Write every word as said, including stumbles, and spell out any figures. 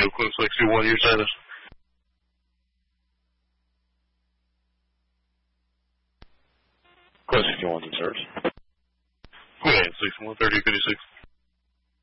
Tornado, Queen sixty-one, your status. Queen sixty-one's in service. Queen sixty-one, thirty fifty-six.